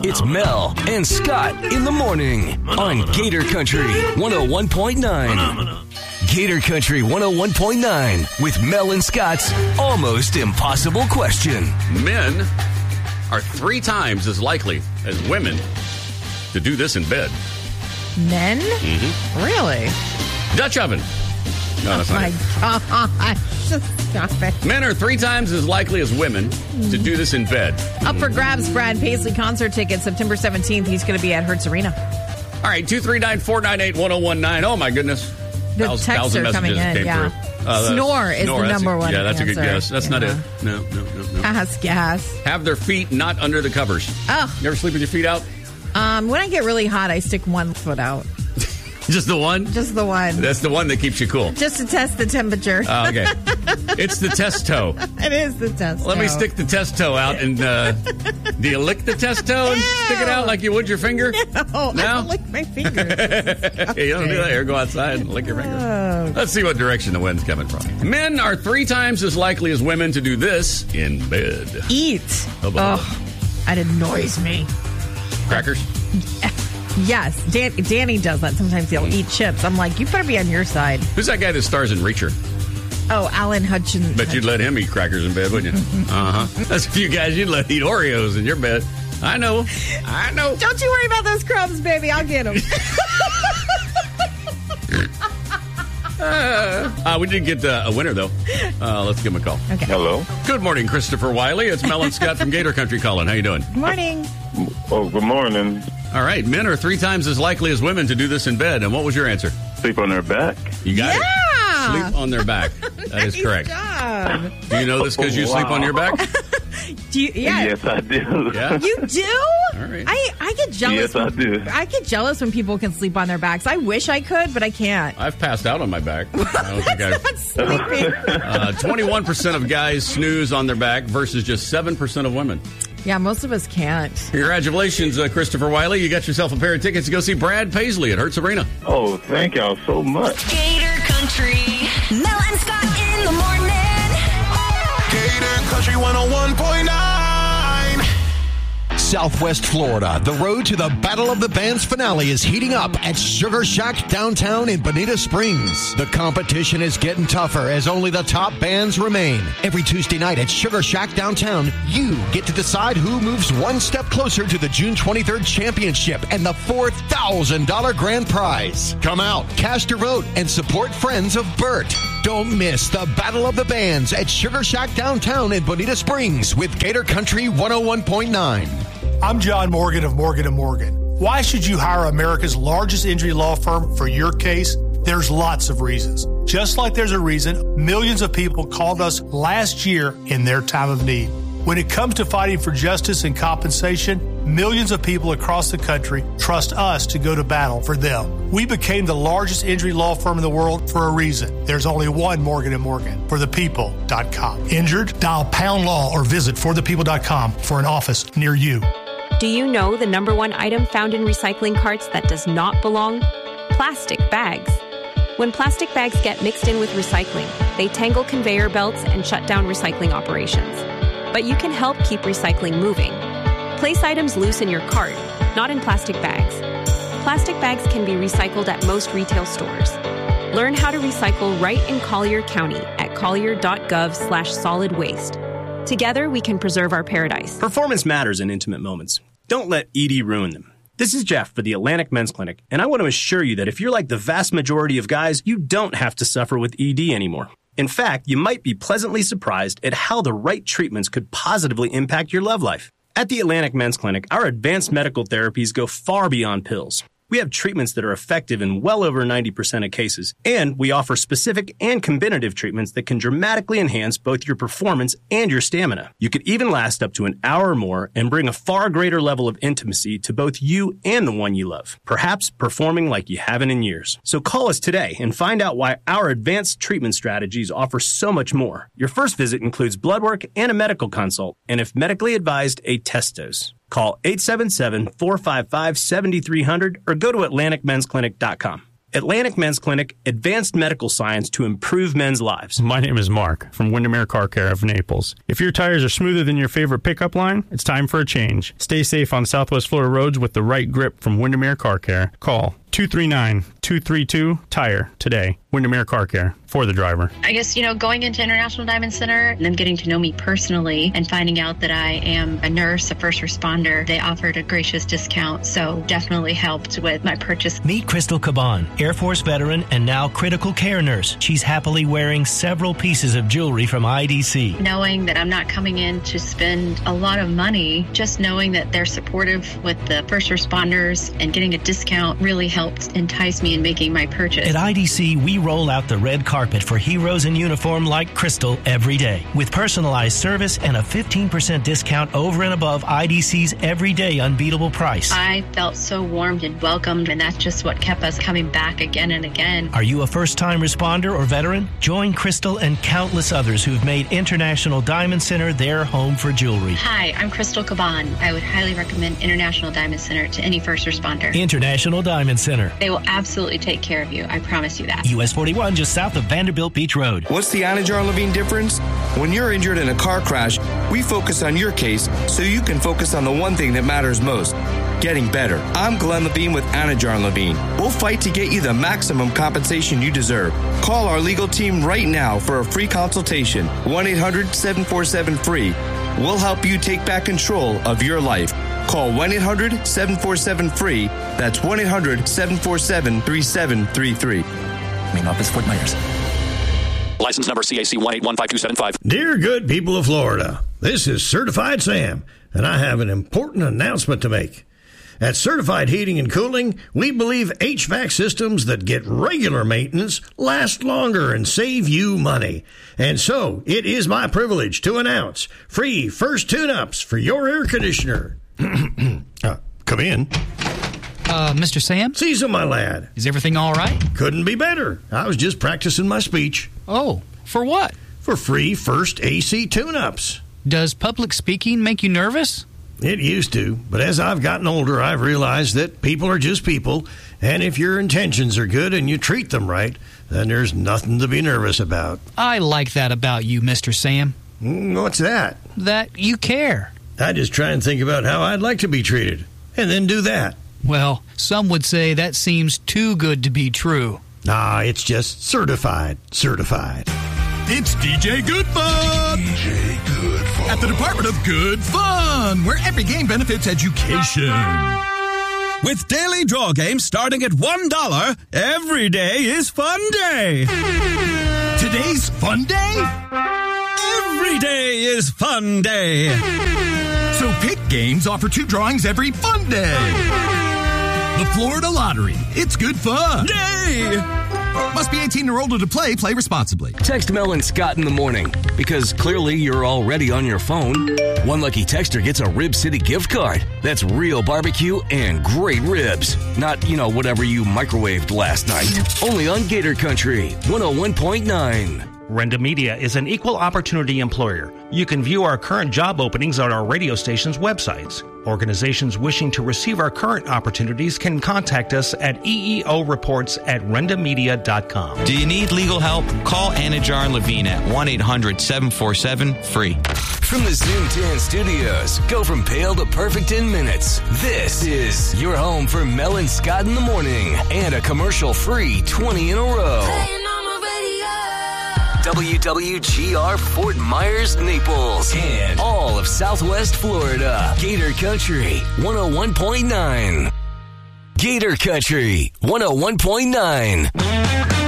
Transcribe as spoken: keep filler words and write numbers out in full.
It's Mel and Scott in the morning on Gator Country one oh one point nine. Gator Country one oh one point nine with Mel and Scott's Almost Impossible Question. Men are three times as likely as women to do this in bed. Men? Mm-hmm. Really? Dutch oven. No, that's oh not my it. God. Just stop it. Men are three times as likely as women to do this in bed. Up for grabs, Brad Paisley concert tickets, September seventeenth. He's going to be at Hertz Arena. All right, two three nine, four nine eight, one oh one nine. Oh, my goodness. The Thousand, texts thousand are coming in, came yeah. through. Uh, Snore is snore, the number a, one Yeah, that's answer. a good guess. That's yeah. not it. No, no, no, no. Gas, gas. Have their feet not under the covers. Oh. You ever sleep with your feet out? Um, when I get really hot, I stick one foot out. Just the one? Just the one. That's the one that keeps you cool. Just to test the temperature. Oh, okay. It's the test toe. It is the test Let toe. me stick the test toe out. And uh, do you lick the test toe and Ew. stick it out like you would your finger? No, No? I don't lick my fingers. Hey, you don't do that. Here, go outside and lick your finger. Oh. Let's see what direction the wind's coming from. Men are three times as likely as women to do this in bed. Eat. Oh, Oh, that annoys me. Crackers? Yes, Dan- Danny does that. Sometimes he'll eat chips. I'm like, you better be on your side. Who's that guy that stars in Reacher? Oh, Alan Hutchins. Bet you'd let him eat crackers in bed, wouldn't you? Uh-huh. That's a few guys you'd let eat Oreos in your bed. I know. I know. Don't you worry about those crumbs, baby. I'll get them. Uh, we did get uh, a winner, though. Uh, let's give him a call. Okay. Hello. Good morning, Christopher Wiley. It's Mel and Scott from Gator Country calling. How you doing? Good morning. Oh, good morning. All right. Men are three times as likely as women to do this in bed. And what was your answer? Sleep on their back. You got Yeah. it. Sleep on their back. That is Nice correct. job. Do you know this because you Oh, sleep wow. on your back? Do you, yeah. Yes, I do. Yeah. You do? All right. I, I get jealous. Yes, I when- do. I get jealous when people can sleep on their backs. I wish I could, but I can't. I've passed out on my back. I don't think I've. Not sleeping. Uh, twenty-one percent of guys snooze on their back versus just seven percent of women. Yeah, most of us can't. Congratulations, uh, Christopher Wiley. You got yourself a pair of tickets to go see Brad Paisley at Hertz Arena. Oh, thank y'all so much. Gator Country. Mel and Scott in the morning. Gator Country one oh one point nine. Southwest Florida, the road to the Battle of the Bands finale is heating up at Sugar Shack downtown in Bonita Springs. The competition is getting tougher as only the top bands remain. Every Tuesday night at Sugar Shack downtown, you get to decide who moves one step closer to the June twenty-third championship and the four thousand dollars grand prize. Come out, cast your vote, and support Friends of Bert. Don't miss the Battle of the Bands at Sugar Shack downtown in Bonita Springs with Gator Country one oh one point nine. I'm John Morgan of Morgan and Morgan. Why should you hire America's largest injury law firm for your case? There's lots of reasons. Just like there's a reason millions of people called us last year in their time of need. When it comes to fighting for justice and compensation, millions of people across the country trust us to go to battle for them. We became the largest injury law firm in the world for a reason. There's only one Morgan and Morgan, for the people dot com. Injured? Dial pound law or visit for the people dot com for an office near you. Do you know the number one item found in recycling carts that does not belong? Plastic bags. When plastic bags get mixed in with recycling, they tangle conveyor belts and shut down recycling operations. But you can help keep recycling moving. Place items loose in your cart, not in plastic bags. Plastic bags can be recycled at most retail stores. Learn how to recycle right in Collier County at collier.gov slash solid waste. Together, we can preserve our paradise. Performance matters in intimate moments. Don't let E D ruin them. This is Jeff for the Atlantic Men's Clinic, and I want to assure you that if you're like the vast majority of guys, you don't have to suffer with E D anymore. In fact, you might be pleasantly surprised at how the right treatments could positively impact your love life. At the Atlantic Men's Clinic, our advanced medical therapies go far beyond pills. We have treatments that are effective in well over ninety percent of cases, and we offer specific and combinative treatments that can dramatically enhance both your performance and your stamina. You could even last up to an hour or more and bring a far greater level of intimacy to both you and the one you love, perhaps performing like you haven't in years. So call us today and find out why our advanced treatment strategies offer so much more. Your first visit includes blood work and a medical consult, and if medically advised, a test dose. Call eight seven seven, four five five, seven three zero zero or go to atlantic men's clinic dot com. Atlantic Men's Clinic, advanced medical science to improve men's lives. My name is Mark from Windermere Car Care of Naples. If your tires are smoother than your favorite pickup line, it's time for a change. Stay safe on Southwest Florida roads with the right grip from Windermere Car Care. Call two three nine, two three two, T I R E today. Windermere Car Care for the driver. I guess, you know, going into International Diamond Center and them getting to know me personally and finding out that I am a nurse, a first responder, they offered a gracious discount, so definitely helped with my purchase. Meet Crystal Caban, Air Force veteran and now critical care nurse. She's happily wearing several pieces of jewelry from I D C. Knowing that I'm not coming in to spend a lot of money, just knowing that they're supportive with the first responders and getting a discount really helped entice me in making my purchase. At I D C, we roll out the red carpet for heroes in uniform like Crystal every day, with personalized service and a fifteen percent discount over and above I D C's everyday unbeatable price. I felt so warmed and welcomed, and that's just what kept us coming back again and again. Are you a first-time responder or veteran? Join Crystal and countless others who've made International Diamond Center their home for jewelry. Hi, I'm Crystal Caban. I would highly recommend International Diamond Center to any first responder. International Diamond Center. They will absolutely take care of you. I promise you that. U S forty-one, just south of Vanderbilt Beach Road. What's the Anajar and Levine difference? When you're injured in a car crash, we focus on your case so you can focus on the one thing that matters most, getting better. I'm Glenn Levine with Anajar and Levine. We'll fight to get you the maximum compensation you deserve. Call our legal team right now for a free consultation. one eight hundred seven four seven free. We'll help you take back control of your life. Call one eight hundred seven four seven free. That's one eight hundred seven four seven three seven three three. Main office, Fort Myers. License number C A C one eight one five two seven five. Dear good people of Florida, this is Certified Sam, and I have an important announcement to make. At Certified Heating and Cooling, we believe H V A C systems that get regular maintenance last longer and save you money. And so, it is my privilege to announce free first tune-ups for your air conditioner. uh, come in. Uh, Mister Sam? Cecil, my lad. Is everything all right? Couldn't be better. I was just practicing my speech. Oh, for what? For free first A C tune-ups. Does public speaking make you nervous? It used to, but as I've gotten older, I've realized that people are just people, and if your intentions are good and you treat them right, then there's nothing to be nervous about. I like that about you, Mister Sam. Mm, what's that? That you care. I just try and think about how I'd like to be treated, and then do that. Well, some would say that seems too good to be true. Nah, it's just certified, certified. It's D J Good Fun! D J Good Fun. At the Department of Good Fun, where every game benefits education. With daily draw games starting at one dollar, every day is fun day. Today's fun day? Every day is fun day. So pick games offer two drawings every fun day. The Florida Lottery. It's good fun. Yay! Must be eighteen or older to play. Play responsibly. Text Mel and Scott in the morning, because clearly you're already on your phone. One lucky texter gets a Rib City gift card. That's real barbecue and great ribs. Not, you know, whatever you microwaved last night. Only on Gator Country one oh one point nine. Renda Media is an equal opportunity employer. You can view our current job openings on our radio station's websites. Organizations wishing to receive our current opportunities can contact us at E E O reports at renda media dot com. Do you need legal help? Call Anajar and Levine at one eight hundred seven four seven free. From the Zoom ten studios, go from pale to perfect in minutes. This is your home for Mel and Scott in the morning and a commercial-free twenty in a row. W W G R Fort Myers, Naples, and all of Southwest Florida. Gator Country one oh one point nine. Gator Country one oh one point nine.